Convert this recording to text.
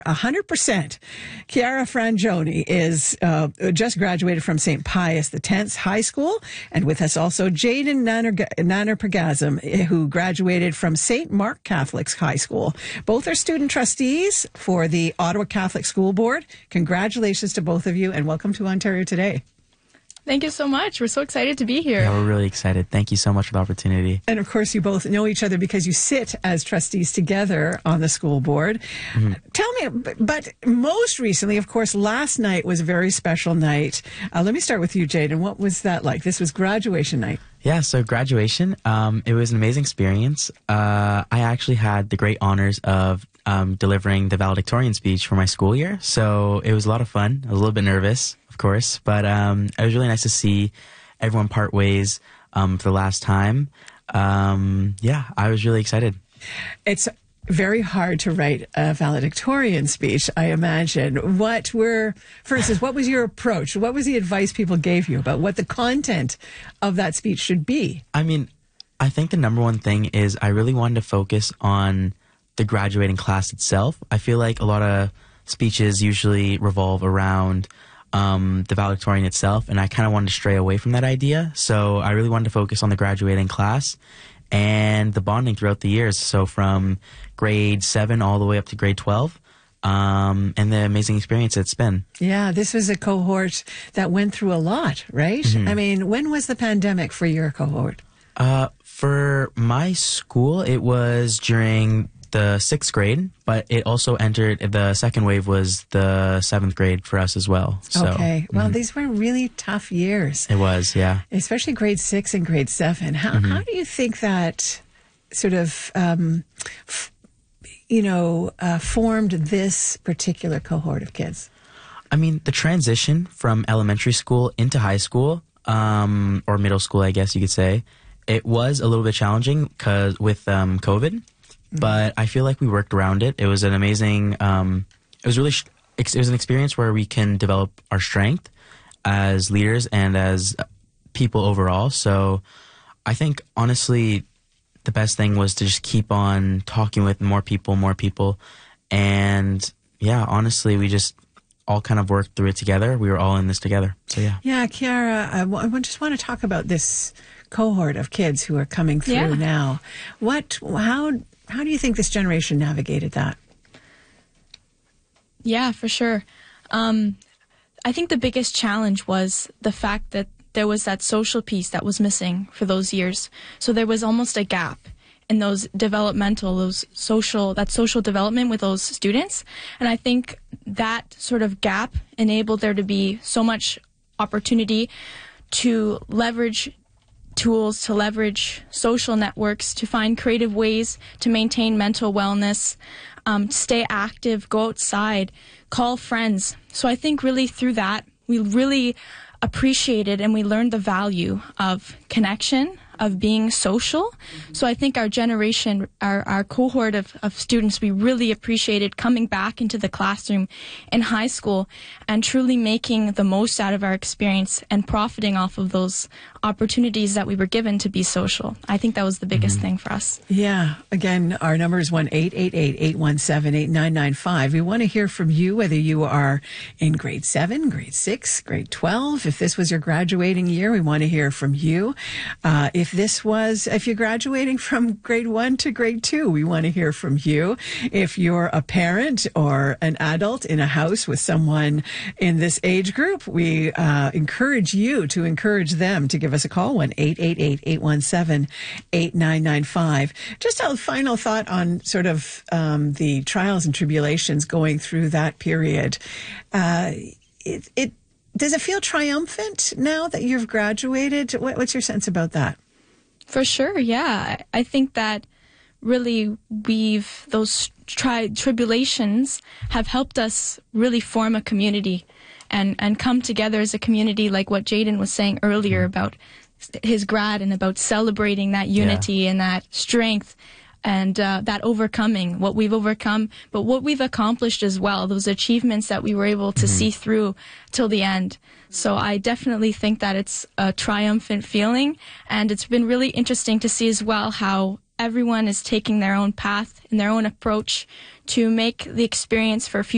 100%. Chiara Frangioni is just graduated from St. Pius X High School, and with us also Jaden Nanner-Pagazim, who graduated from St. Mark Catholic High School. Both are student trustees for the Ottawa Catholic School Board. Congratulations to both of you, and welcome to Ontario Today. Thank you so much. We're so excited to be here. Yeah, we're really excited. Thank you so much for the opportunity. And of course, you both know each other because you sit as trustees together on the school board. Mm-hmm. Tell me, but most recently, of course, last night was a very special night. Let me start with you, Jaden. What was that like? This was graduation night. Yeah, so graduation, it was an amazing experience. I actually had the great honors of delivering the valedictorian speech for my school year. So it was a lot of fun. I was a little bit nervous, of course, but it was really nice to see everyone part ways for the last time. Yeah, I was really excited. It's very hard to write a valedictorian speech, I imagine. For instance, what was your approach? What was the advice people gave you about what the content of that speech should be? I mean, I think the number one thing is I really wanted to focus on the graduating class itself. I feel like a lot of speeches usually revolve around the valedictorian itself, and I kind of wanted to stray away from that idea. So I really wanted to focus on the graduating class and the bonding throughout the years. So from grade 7 all the way up to grade 12, and the amazing experience it's been. Yeah, this was a cohort that went through a lot, right? Mm-hmm. I mean, when was the pandemic for your cohort? For my school, it was during the 6th grade, but it also entered, the second wave was the 7th grade for us as well. So, okay. Well, these were really tough years. It was, yeah. Especially grade 6 and grade 7. How do you think that sort of, formed this particular cohort of kids? I mean, the transition from elementary school into high school, or middle school, I guess you could say, it was a little bit challenging with COVID. But I feel like we worked around it. It was an amazing, it was an experience where we can develop our strength as leaders and as people overall. So I think, honestly, the best thing was to just keep on talking with more people. And yeah, honestly, we just all kind of worked through it together. We were all in this together. So yeah. Yeah, Chiara, I just want to talk about this cohort of kids who are coming through now. How do you think this generation navigated that? Yeah, for sure. I think the biggest challenge was the fact that there was that social piece that was missing for those years. So there was almost a gap in those social development with those students. And I think that sort of gap enabled there to be so much opportunity to leverage tools, to leverage social networks, to find creative ways to maintain mental wellness, stay active, go outside, call friends. So I think really through that, we really appreciated and we learned the value of connection, of being social. So I think our generation, our cohort of students, we really appreciated coming back into the classroom in high school and truly making the most out of our experience and profiting off of those opportunities that we were given to be social. I think that was the biggest thing for us. Yeah. Again, our number is 1-888-817-8995. We want to hear from you, whether you are in grade 7, grade 6, grade 12. If this was your graduating year, we want to hear from you. If you're graduating from grade 1 to grade 2, we want to hear from you. If you're a parent or an adult in a house with someone in this age group, we encourage you to encourage them to give us a call, 1-888-817-8995. Just a final thought on sort of the trials and tribulations going through that period. Does it feel triumphant now that you've graduated? What's your sense about that? For sure, yeah. I think that really those tribulations have helped us really form a community and come together as a community, like what Jaden was saying earlier about his grad and about celebrating that unity and that strength and that overcoming what we've overcome, but what we've accomplished as well, those achievements that we were able to see through till the end. So I definitely think that it's a triumphant feeling, and it's been really interesting to see as well how everyone is taking their own path and their own approach to make the experience for future